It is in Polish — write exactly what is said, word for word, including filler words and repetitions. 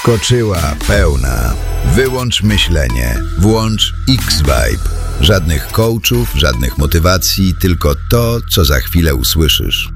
Wskoczyła pełna. Wyłącz myślenie. Włącz X-Vibe. Żadnych coachów, żadnych motywacji, tylko to, co za chwilę usłyszysz.